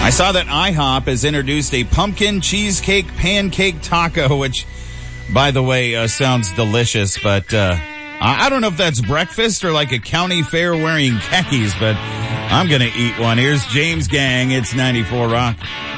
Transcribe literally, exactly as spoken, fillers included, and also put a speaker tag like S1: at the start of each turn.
S1: I saw that IHOP has introduced a pumpkin cheesecake pancake taco, which, by the way, uh, sounds delicious, but uh, I don't know if that's breakfast or like a county fair wearing khakis, but I'm going to eat one. Here's James Gang. It's ninety-four Rock.